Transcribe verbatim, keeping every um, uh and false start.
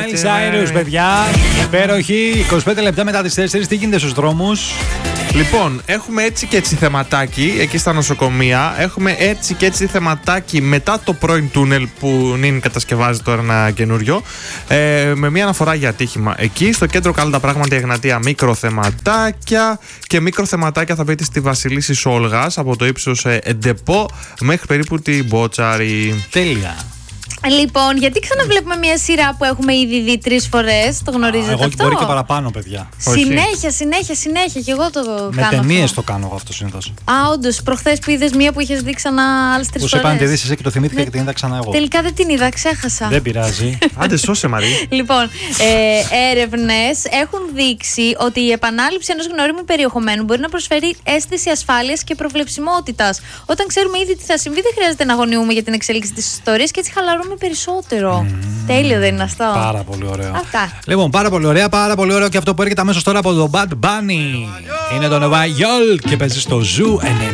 Miley Cyrus, παιδιά. Υπέροχη. είκοσι πέντε λεπτά μετά τις τέσσερις. Τι γίνεται στους δρόμους? Λοιπόν, έχουμε έτσι και έτσι θεματάκι εκεί στα νοσοκομεία. Έχουμε έτσι και έτσι θεματάκι μετά το πρώην τούνελ που νυν κατασκευάζει τώρα ένα καινούριο. Ε, με μια αναφορά για ατύχημα εκεί. Στο κέντρο Καλά τα Πράγματα, η Εγνατία, μικροθεματάκια. Και μικροθεματάκια θα πείτε στη Βασιλίσσης Όλγας από το ύψος ε, Εντεπό μέχρι περίπου την Μπότσαρη. Τέλεια. Λοιπόν, γιατί ξαναβλέπουμε μια σειρά που έχουμε ήδη δει τρεις φορές, το γνωρίζετε? Εγώ αυτό? μπορεί και παραπάνω, παιδιά. Συνέχεια, συνέχεια, συνέχεια. Και εγώ το με κάνω. Με ταινίες αυτό. το κάνω εγώ αυτό συνήθως. Α, όντως. Προχθές που είδες μία που είχες δει ξανά άλλες τρεις φορές. Που σε πάνε τη δεις εσύ και το θυμήθηκα με... και την είδα ξανά εγώ. Τελικά δεν την είδα, ξέχασα. Δεν πειράζει. Άντε, σώσε Μαρή. Λοιπόν, ε, έρευνες έχουν δείξει ότι η επανάληψη ενός γνώριμου περιεχομένου μπορεί να προσφέρει αίσθηση ασφάλειας και προβλεψιμότητας. Όταν ξέρουμε ήδη τι θα συμβεί, δεν χρειάζεται να αγωνιούμε για την εξέλιξη της ιστορίας και έτσι χαλαρούμε περισσότερο. Mm. Τέλειο, δεν είναι αυτό? Πάρα πολύ ωραίο. Αυτά. Λοιπόν, πάρα πολύ ωραία, πάρα πολύ ωραίο και αυτό που έρχεται αμέσως τώρα από το Bad Bunny. Είναι το Νεβά Γιόλ και παίζει στο Zoo